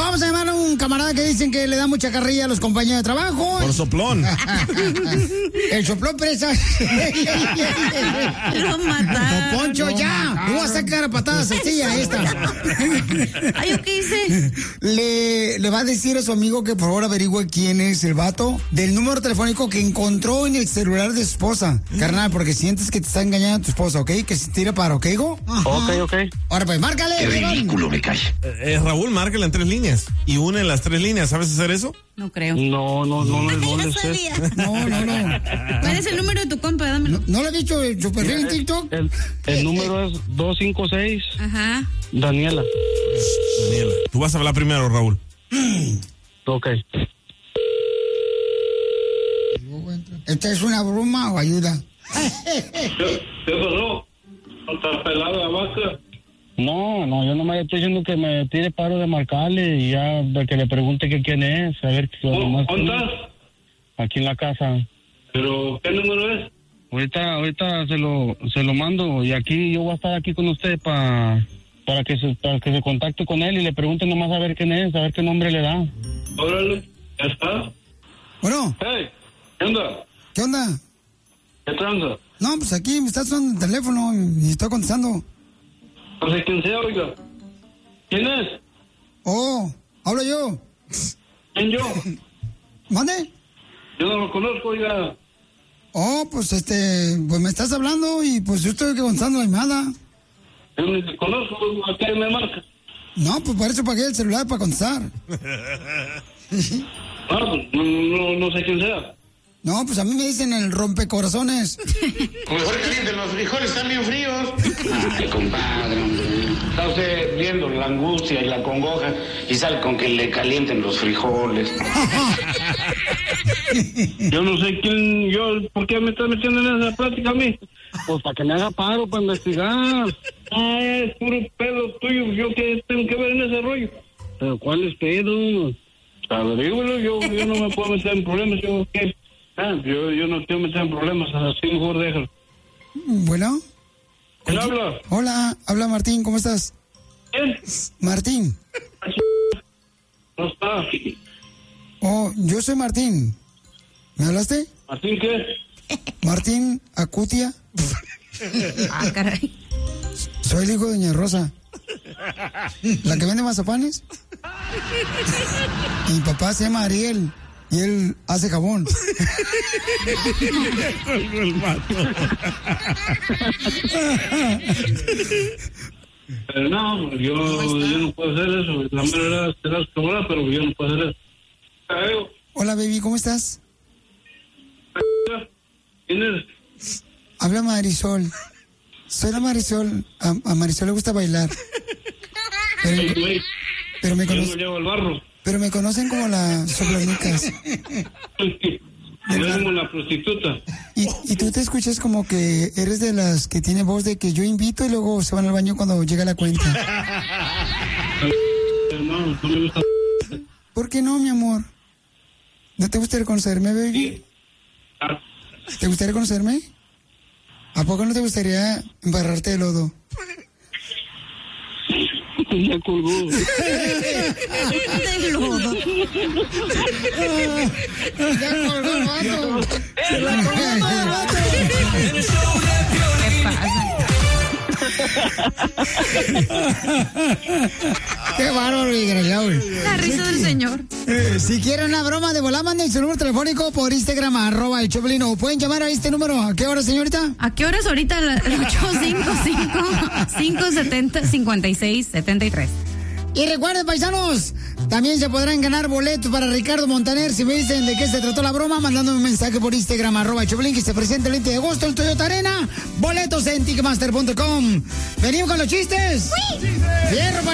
Vamos a llamar a un camarada que dicen que le da mucha carrilla a los compañeros de trabajo. Por soplón. El soplón presa. Lo mataron. Don Poncho, ya. No vas a sacar a patadas sencilla esta. Ay, ¿yo qué hice? Le va a decir a su amigo que por favor averigüe quién es el vato del número telefónico que encontró en el celular de su esposa. Carnal, porque sientes que te está engañando tu esposa, ¿ok? Que se tira para, ¿ok, hijo? Ok. Ahora pues, márcale. Qué ridículo me cae. Raúl, márcale en 3 líneas y une las 3 líneas. ¿Sabes hacer eso? No creo. No Ya sabía. No. ¿Cuál es el número de tu compa? Dámelo. ¿No le he dicho su perfil en TikTok? El número es 256 Ajá. Daniela. Tú vas a hablar primero, Raúl. Ok. ¿Esta es una broma o ayuda? ¿Qué pasó? ¿Otra pelada vaca? No, yo nomás estoy diciendo que me tire paro de marcarle y ya de que le pregunte que quién es, a ver qué ¿Dónde estás? Aquí en la casa. ¿Pero qué número es? Ahorita se lo mando y aquí yo voy a estar aquí con usted para que se contacte con él y le pregunte nomás a ver quién es, a ver qué nombre le da. Órale, ya está. Bueno, Hey, ¿qué onda? ¿qué onda? ¿Qué tranza? No, pues aquí me está sonando el teléfono y estoy contestando. No sé quién sea, oiga. ¿Quién es? Oh, hablo yo. ¿Quién yo? ¿Mande? Yo no lo conozco, oiga. Oh, pues pues me estás hablando y pues yo estoy contestando la llamada. Yo ni te conozco, ¿a qué me marca? No, pues para eso pagué el celular para contestar. Pues no sé quién sea. No, pues a mí me dicen el rompecorazones. Mejor calienten los frijoles, están bien fríos. Ay, compadre, hombre. Está usted viendo la angustia y la congoja y sale con que le calienten los frijoles. Yo no sé quién, ¿por qué me estás metiendo en esa plática a mí? Pues para que me haga paro, para investigar. Es puro pedo tuyo, ¿yo qué tengo que ver en ese rollo? ¿Pero cuál es pedo? Averígüelo, yo no me puedo meter en problemas, yo qué. Yo no quiero meter en problemas, así mejor déjalo. Bueno. ¿Quién habla? Hola, habla Martín, ¿cómo estás? ¿Quién? Martín. No está. Oh, yo soy Martín. ¿Me hablaste? ¿Martín qué? Martín Acutia. Ah, caray. Soy el hijo de Doña Rosa. ¿La que vende mazapanes? Mi papá se llama Ariel y él hace jabón. No, yo no puedo hacer eso. La manera será sobra, pero yo no puedo hacer eso. Hola, baby, ¿cómo estás? ¿Quién eres? Habla Marisol. Soy la Marisol. A Marisol le gusta bailar. Pero me Yo no conocen. llevo el barro. Pero me conocen como la soplanicas. Yo como la prostituta. Y tú te escuchas como que eres de las que tiene voz de que yo invito y luego se van al baño cuando llega la cuenta. No me gusta. ¿Por qué no, mi amor? ¿No te gustaría conocerme, baby? ¿Te gustaría conocerme? ¿A poco no te gustaría embarrarte de lodo? Ya colgó. De lodo. ¡Ya colgó el vato! ¿Qué pasa? ¡Qué bárbaro y desgraciado! La risa del señor. Si quieren una broma de volada, manden su número telefónico por Instagram, @el Choplin, o pueden llamar a este número. ¿A qué hora, señorita? ¿A qué horas ahorita? 855-570-5673. Y recuerden, paisanos, también se podrán ganar boletos para Ricardo Montaner. Si me dicen de qué se trató la broma, mandándome un mensaje por Instagram, @el Choplin, que se presenta el 20 de agosto en Toyota Arena. Boletos en Ticketmaster.com. ¿Venimos con los chistes? ¡Sí! ¡Fierro!